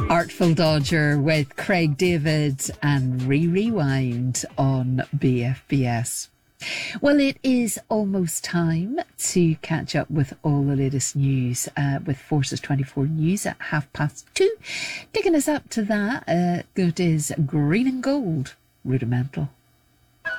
Artful Dodger with Craig David and Rewind on BFBS. Well, it is almost time to catch up with all the latest news with Forces 24 News at 2:30. Taking us up to that, it is Green and Gold, Rudimental.